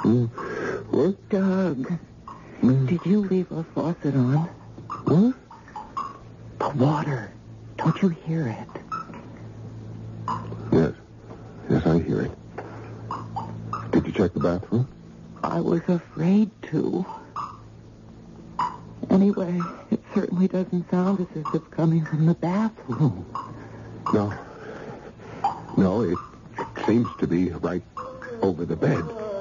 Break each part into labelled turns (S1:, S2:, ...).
S1: What?
S2: Doug, did you leave our faucet on?
S1: What?
S2: The water. Don't you hear it?
S1: Yes. Yes, I hear it. Did you check the bathroom?
S2: I was afraid to. Anyway, it certainly doesn't sound as if it's coming from the bathroom.
S1: No. No, it seems to be right over the bed.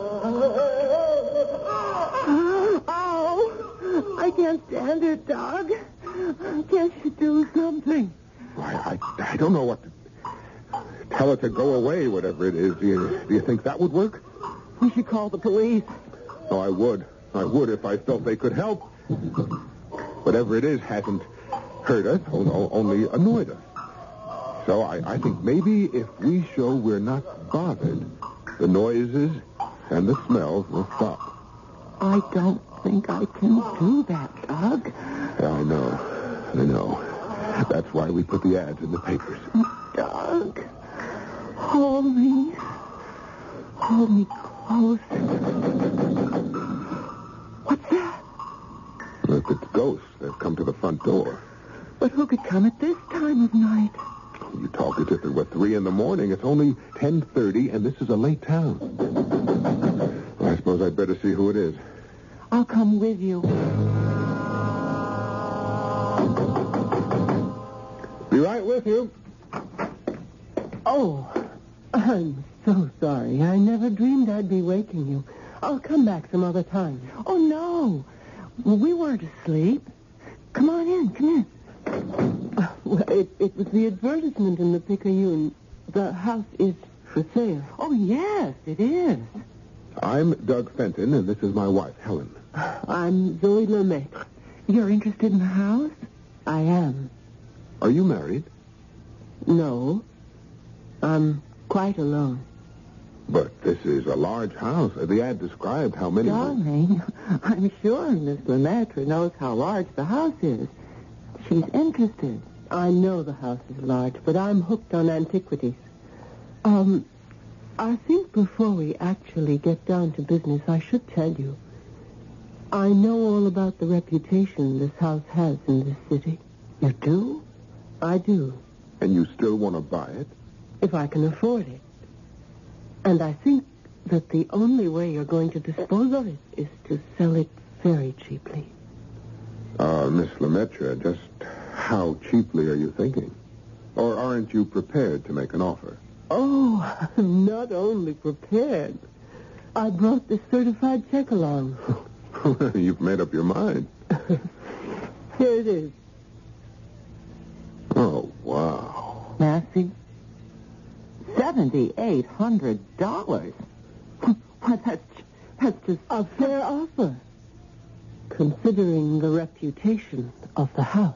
S2: Oh, I can't stand it, Doug. Can't you do something?
S1: Why, I don't know what to... Tell it to go away, whatever it is. Do you think that would work?
S2: We should call the police.
S1: Oh, I would. I would if I felt they could help. Whatever it is hasn't hurt us, only annoyed us. So I think maybe if we show we're not bothered, the noises and the smells will stop.
S2: I don't think I can do that, Doug.
S1: Yeah, I know. That's why we put the ads in the papers.
S2: Doug, hold me. Hold me close. What's that?
S1: Look, it's ghosts. They've come to the front door.
S2: But who could come at this time of night?
S1: You talk as if it were 3 in the morning. It's only 10:30, and this is a late town. Well, I suppose I'd better see who it is.
S2: I'll come with you.
S1: Be right with you.
S2: Oh, I'm so sorry. I never dreamed I'd be waking you. I'll come back some other time. Oh, no. We weren't asleep. Come on in, come in. Well, it was the advertisement in the Picayune. The house is for sale. Oh, yes, it is.
S1: I'm Doug Fenton, and this is my wife, Helen.
S2: I'm Zoe Lemaitre. You're interested in the house? I am.
S1: Are you married?
S2: No. I'm quite alone.
S1: But this is a large house. The ad described how many...
S2: Darling, I'm sure Miss Lemaitre knows how large the house is. She's interested. I know the house is large, but I'm hooked on antiquities. I think before we actually get down to business, I should tell you. I know all about the reputation this house has in this city.
S1: You do?
S2: I do.
S1: And you still want to buy it?
S2: If I can afford it. And I think that the only way you're going to dispose of it is to sell it very cheaply.
S1: Miss Lemaitre, just how cheaply are you thinking? Or aren't you prepared to make an offer?
S2: Oh, I'm not only prepared. I brought this certified check along.
S1: You've made up your mind.
S2: Here it is.
S1: Oh, wow.
S2: Massey? $7,800. Why, that's just a fair offer, considering the reputation of the house.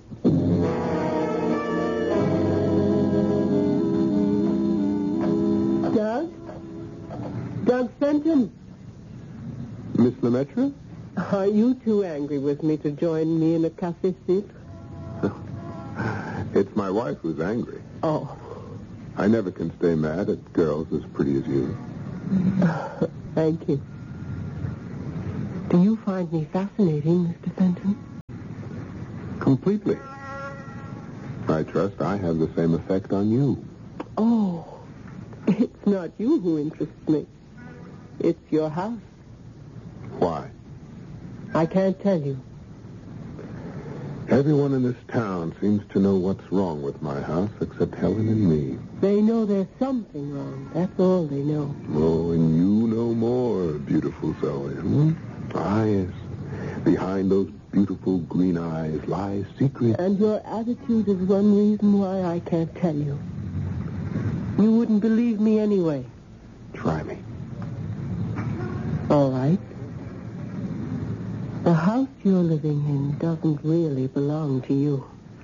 S2: Doug Fenton?
S1: Miss Lemaitre?
S2: Are you too angry with me to join me in a café suite?
S1: It's my wife who's angry.
S2: Oh.
S1: I never can stay mad at girls as pretty as you.
S2: Thank you. Do you find me fascinating, Mr. Fenton?
S1: Completely. I trust I have the same effect on you.
S2: Oh, it's not you who interests me. It's your house.
S1: Why?
S2: I can't tell you.
S1: Everyone in this town seems to know what's wrong with my house except Helen and me.
S2: They know there's something wrong. That's all they know.
S1: Oh, and you know more, beautiful Zoe. Ah, yes. Behind those beautiful green eyes lies secret.
S2: And your attitude is one reason why I can't tell you. You wouldn't believe me anyway.
S1: Try me.
S2: All right. The house you're living in doesn't really belong to you.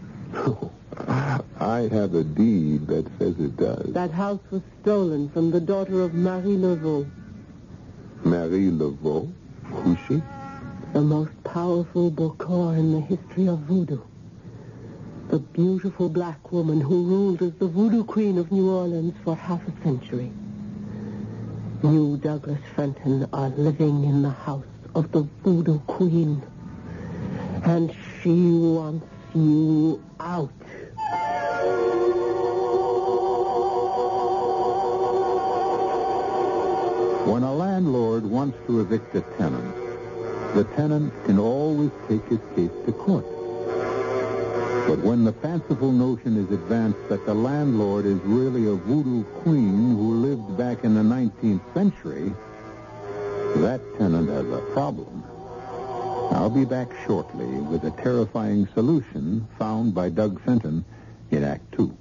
S1: I have a deed that says it does.
S2: That house was stolen from the daughter of Marie Laveau.
S1: Marie Laveau? Who's she?
S2: The most powerful Bokor in the history of voodoo. The beautiful black woman who ruled as the voodoo queen of New Orleans for half a century. You, Douglas Fenton, are living in the house of the Voodoo Queen. And she wants you out.
S3: When a landlord wants to evict a tenant, the tenant can always take his case to court. But when the fanciful notion is advanced that the landlord is really a voodoo queen who lived back in the 19th century, that tenant has a problem. I'll be back shortly with a terrifying solution found by Doug Fenton in Act 2.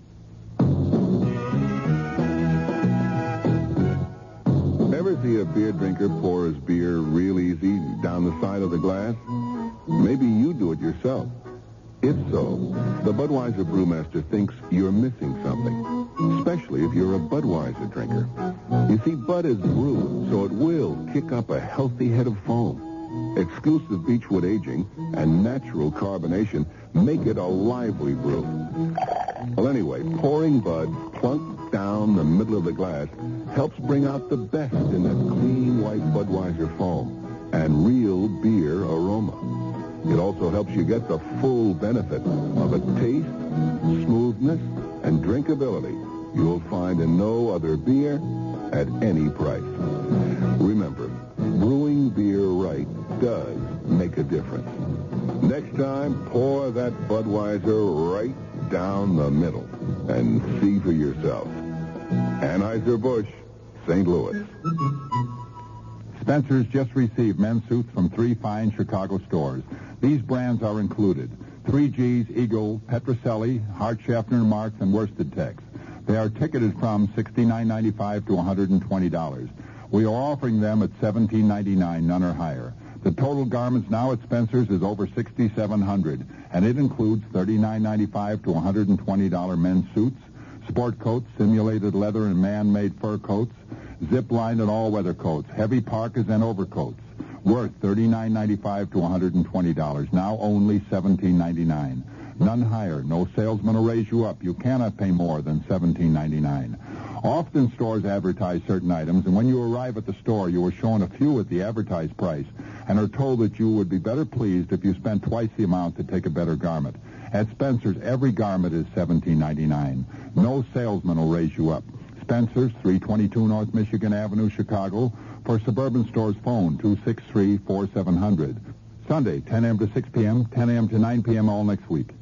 S1: Ever see a beer drinker pour his beer real easy down the side of the glass? Maybe you do it yourself. If so, the Budweiser Brewmaster thinks you're missing something, especially if you're a Budweiser drinker. You see, Bud is brewed, so it will kick up a healthy head of foam. Exclusive Beechwood aging and natural carbonation make it a lively brew. Well, anyway, pouring Bud plunk down the middle of the glass helps bring out the best in that clean white Budweiser foam and real beer aroma. It also helps you get the full benefit of a taste, smoothness, and drinkability you'll find in no other beer at any price. Remember, brewing beer right does make a difference. Next time, pour that Budweiser right down the middle and see for yourself. Anheuser-Busch, St. Louis.
S3: Spencer's just received men's suits from 3 fine Chicago stores. These brands are included: 3G's, Eagle, Petrocelli, Hart, Schaffner, Marks, and Worsted Tex. They are ticketed from $69.95 to $120. We are offering them at $17.99, none or higher. The total garments now at Spencer's is over $6,700, and it includes $39.95 to $120 men's suits, sport coats, simulated leather and man-made fur coats, zip-lined and all-weather coats, heavy parkas and overcoats, worth $39.95 to $120, now only $17.99. None higher. No salesman will raise you up. You cannot pay more than $17.99. Often stores advertise certain items, and when you arrive at the store, you are shown a few at the advertised price and are told that you would be better pleased if you spent twice the amount to take a better garment. At Spencer's, every garment is $17.99. No salesman will raise you up. Spencer's, 322 North Michigan Avenue, Chicago. For suburban stores, phone 263-4700. Sunday, 10 a.m. to 6 p.m., 10 a.m. to 9 p.m. all next week.